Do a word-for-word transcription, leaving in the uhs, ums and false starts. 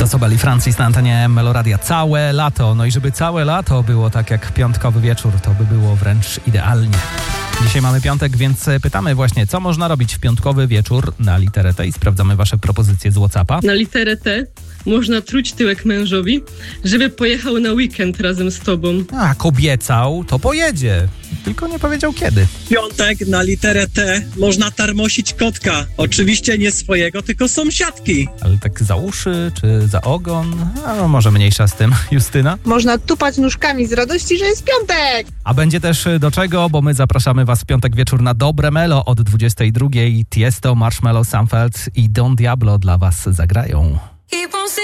To co byli Francis na antenie Meloradia całe lato. No i żeby całe lato było tak jak piątkowy wieczór, to by było wręcz idealnie. Dzisiaj mamy piątek, więc pytamy właśnie, co można robić w piątkowy wieczór na literę T i sprawdzamy wasze propozycje z WhatsAppa. Na literę T można truć tyłek mężowi, żeby pojechał na weekend razem z tobą. A, obiecał, to pojedzie. Tylko nie powiedział kiedy. Piątek na literę T można tarmosić kotka. Oczywiście nie swojego, tylko sąsiadki. Ale tak za uszy, czy za ogon? A no, może mniejsza z tym. Justyna? Można tupać nóżkami z radości, że jest piątek! A będzie też do czego, bo my zapraszamy was w piątek wieczór na Dobre Melo od dwudziestej drugiej. Tiesto, Marshmello, Sam Feld i Don Diablo dla was zagrają.